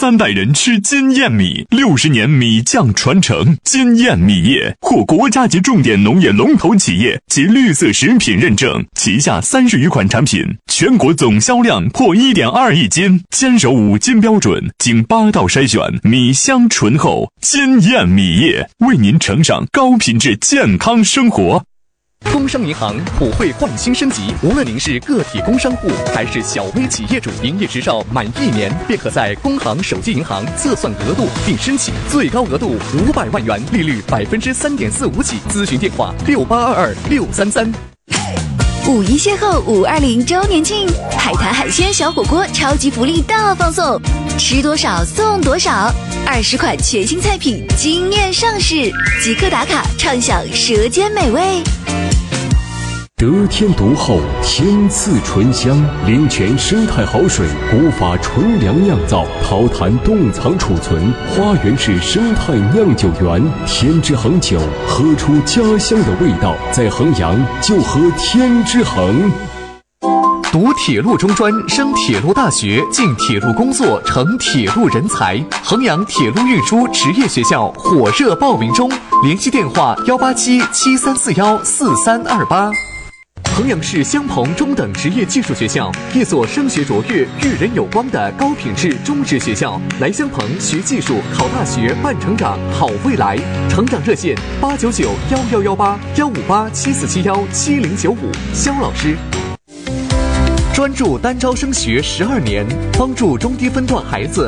3代人吃金燕米，60年米酱传承。金燕米业获国家级重点农业龙头企业及绿色食品认证，旗下30余款产品，全国总销量破1.2亿斤，坚守5金标准，经8道筛选，米香醇厚。金燕米业为您呈上高品质健康生活。 工商银行普惠焕新升级，无论您是个体工商户还是小微企业主，营业执照满1年便可在工行手机银行测算额度并申请，最高额度500万元，利率3.45%起。咨询电话6822-633。 五一邂逅520周年庆，海滩海鲜小火锅超级福利大放送，吃多少送多少，20款全新菜品惊艳上市，即刻打卡畅享舌尖美味。 得天独厚，天赐醇香，灵泉生态好水，古法纯粮酿造，桃坛冻藏储存，花园式生态酿酒园，天之恒酒，喝出家乡的味道，在衡阳就喝天之恒。 读铁路中专，升铁路大学，进铁路工作，成铁路人才。衡阳铁路运输职业学校火热报名中，联系电话18773414328。衡阳市襄鹏中等职业技术学校，一所升学卓越、育人有光的高品质中职学校。来襄鹏学技术、考大学、办成长、好未来。成长热线899-1118-158-7471-7095。肖老师。专注单招升学12年，帮助中低分段孩子